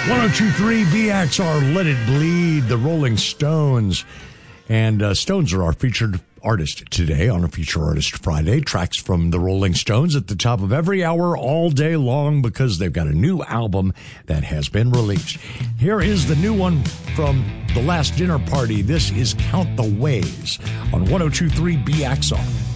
1023 BXR, Let It Bleed, the Rolling Stones. And Stones are our featured artist today on a Feature Artist Friday. Tracks from the Rolling Stones at the top of every hour all day long because they've got a new album that has been released. Here is the new one from The Last Dinner Party. This is Count the Ways on 1023 BXR.